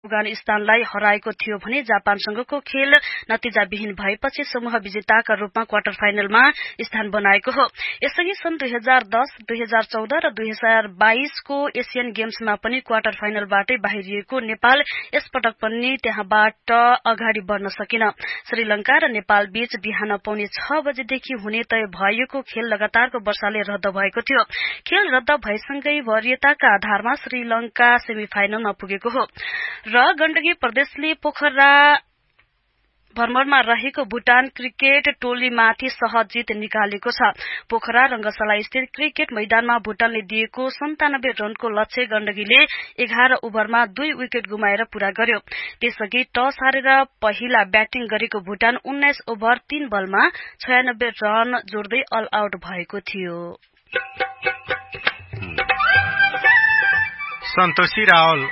अफगानिस्तानलाई हराएको थियो भने जापानसँगको खेल नतिजाविहीन भएपछि समूह विजेताका रूपमा क्वार्टर फाइनलमा स्थान बनाएको हो। यसअघि सन् 2010, 2014 र 2022 को एशियन गेम्समा पनि क्वार्टर फाइनलबाटै बाहिरिएको नेपाल यसपटक पनि त्यहाँबाट अगाडि बढ्न सकेन। श्रीलंका र नेपाल बीच बिहान पौने 6 बजेदेखि हुने तय भएको खेल लगातारको वर्षाले रद्द भएको थियो। खेल रद्द भएसँगै वरियताका आधारमा श्रीलंका सेमी फाइनलमा पुगेको हो र गण्डकी प्रदेशले पोखरा भ्रमणमा रहेको भूटान क्रिकेट टोलीमाथि सहज जित निकालेको छ। पोखरा रंगशाला स्थित क्रिकेट मैदानमा भूटानले दिएको 97 रनको लक्ष्य गण्डकीले 11 ओभरमा 2 विकेट गुमाएर पूरा गर्यो। त्यसअघि टस हारेर पहिला ब्याटिङ गरेको भूटान 19 ओभर 3 बलमा 96 रन जोड्दै अल आउट भएको थियो। सन्तोषी रावल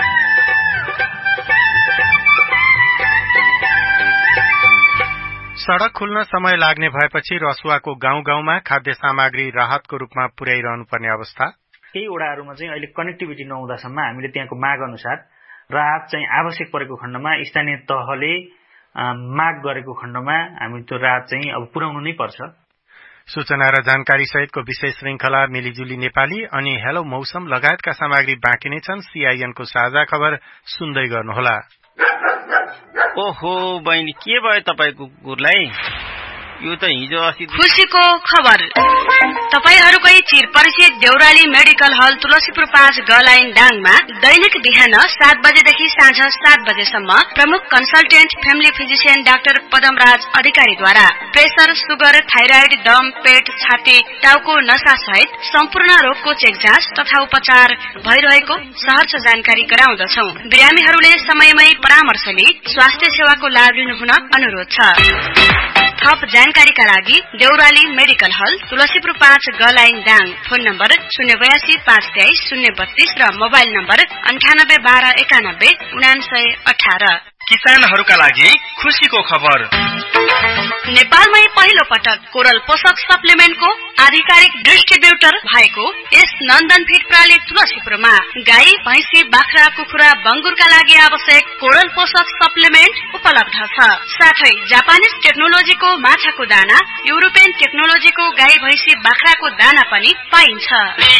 सड़क खुल्न समय लाग्ने भएपछि रसुवाको गाउँ-गाउँमा खाद्य सामग्री राहतको रूपमा पुर्याइरहनु पर्ने अवस्था। केही वडाहरूमा चाहिँ अहिले कनेक्टिभिटी नहुँदासम्म हामीले त्यहाँको माग अनुसार राहत चाहिँ आवश्यक परेको खण्डमा स्थानीय तहले माग गरेको खण्डमा हामी त्यो राहत चाहिँ अब पुर्याउनु नै पर्छ। सूचना र जानकारी सहितको विशेष श्रृंखला मिलिजुली नेपाली अनि हेलो मौसम लगायतका सामग्री बाँकी नै छन्। सीआईएन को साझा खबर सुन्दै गर्नुहोला। ओहो बहिनी, के भयो तपाईको कुकुरलाई? यो त हिजो अस्ति खुशीको खबर तपाईहरुकै चिर परिचित देउराली मेडिकल हल तुलसीपुर 5 गलाइन डाङमा दैनिक बिहान 7 बजेदेखि साँझ 7 बजेसम्म प्रमुख consultant family physician doctor Padamraj अधिकारीद्वारा प्रेसर, सुगर, थाइराइड, दम, पेट, छाती, टाउको नसा सहित सम्पूर्ण रोगको चेक जाँच तथा उपचार भइरहेको सहर्ष जानकारी गराउँदछौ। बिरामीहरूले समयमै परामर्श लिई स्वास्थ्य सेवाको लाभ लिनु हुन अनुरोध छ। थप जानकारीका लागि देउराली मेडिकल हल तुलसीपुर 5 गलाइन डाङ, फोन नम्बर 082 523 032 र मोबाइल नम्बर 98 12 91 9918। किसानहरूका लागि खुशीको खबर। नेपालमै पहिलो पटक कोरल पोषक सप्लिमेन्टको आधिकारिक डिस्ट्रिब्युटर भएको यस नन्दन फिड प्रणाली तुलसीपुरमा गाई, भैंसी, बाख्रा, कुखुरा, बंगुरका लागि आवश्यक कोरल पोषक सप्लिमेन्ट उपलब्ध छ। साथै जापानिज टेक्नोलोजीको माछाको दाना, युरोपियन टेक्नोलोजीको गाई, भैंसी, बाख्राको दाना पनि पाइन्छ।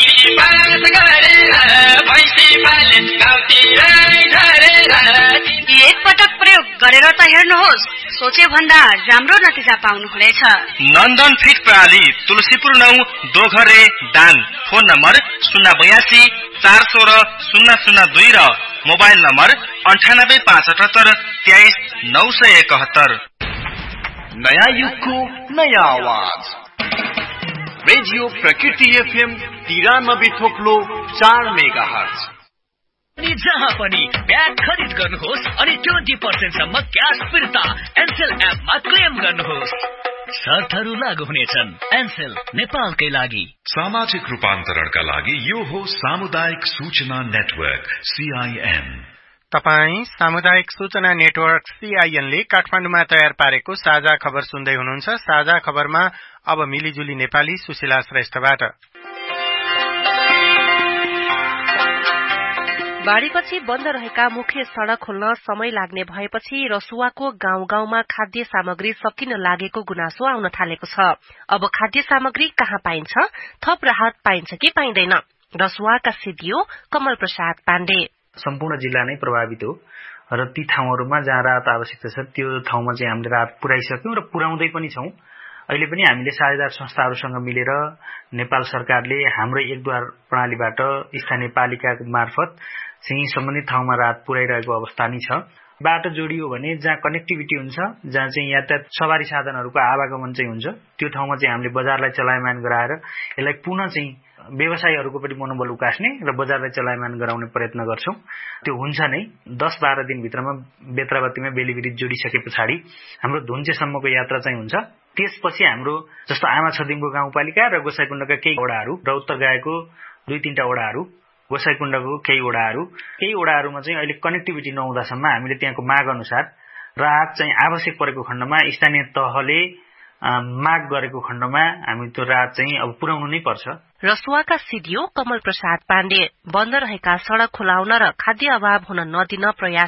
एक पटक प्रयोग गरेर त हेर्नुहोस्, सोचे भन्दा राम्रो नतिजा पाउनुहुनेछ। नन्दन फिड प्रणाली तुलसीपुर 9 दोघरे दाङ, फोन नम्बर 082 416 002 र मोबाइल नम्बर 98 578 23 971। नयाँ युगको नयाँ आवाज रेडियो प्रकृति एफएम 93.4 मेगाहर्ज। अनि जहाँ पनि ब्याग खरिद गर्नुहोस् अनि 20% सम्म क्याश फिर्ता एनसेल एपमा क्लेम गर्नुहोस्। शर्तहरू लागू हुनेछन्। एनसेल नेपालकै लागि। सामाजिक रूपान्तरणका लागि यो हो सामुदायिक सूचना नेटवर्क सीआईएन। तपाई सामुदायिक सूचना नेटवर्क सीआईएन ले काठमाडौँमा तयार पारेको साझा खबर सुन्दै हुनुहुन्छ। साझा खबरमा अब मिलिजुली नेपाली सुशीला श्रेष्ठबाट। बाढ़ीपछि बन्द रहेका मुख्य सड़क खोल्न समय लाग्ने भएपछि रसुवाको गाउँ-गाउँमा खाद्य सामग्री सकिन लागेको गुनासो आउन थालेको छ। अब खाद्य सामग्री कहाँ पाइन्छ? थप राहत पाइन्छ कि पाइँदैन? रसुवाका सिडिओ कमल प्रसाद पाण्डे। सम्पूर्ण जिल्ला नै प्रभावित हो र ती ठाउँहरूमा जहाँ राहत आवश्यकता छ त्यो ठाउँमा चाहिँ हामीले राहत पुर्याइसक्यौं र पुर्याउँदै पनि छौं। अहिले पनि हामीले साझेदार संस्थाहरूसँग मिलेर नेपाल सरकारले हाम्रो एकद्वार प्रणालीबाट स्थानीय पालिकाको मार्फत चाहिँ सम्बन्धित ठाउँमा राहत पुर्याइरहेको अवस्था नै छ। बाटो जोडियो भने जहाँ कनेक्टिभिटी हुन्छ, जहाँ चाहिँ यातायात सवारी साधनहरूको आवागमन चाहिँ हुन्छ, त्यो ठाउँमा चाहिँ हामीले बजारलाई चलायमान गराएर यसलाई पुनः चाहिँ व्यवसायीहरूको पनि मनोबल उकास्ने र बजारलाई चलायमान गराउने प्रयत्न गर्छौं। त्यो हुन्छ नै। 10-12 दिन भित्रमा बेत्रावतीमा बेली ब्रिज जोडिसके पछाडि हाम्रो धुन्चेसम्मको यात्रा चाहिँ हुन्छ। त्यसपछि हाम्रो जस्तो आमा छदिङको गाउँपालिका र गोसाइकुण्डका केही वडाहरू र उत्तर गाएको 2-3टा वडाहरू, गोसाइकुण्डको केही वडाहरूमा चाहिँ अहिले कनेक्टिभिटी नहुँदासम्म हामीले त्यहाँको माग अनुसार राहत चाहिँ आवश्यक परेको खण्डमा स्थानीय तहले माग गरेको खण्डमा हामी त्यो राहत चाहिँ अब पुर्याउनु नै पर्छ। रसुवाका सिडिओ कमल प्रसाद पाण्डे बन्द रहेका सड़क खुलाउन र खाद्य अभाव हुन नदिन प्रयास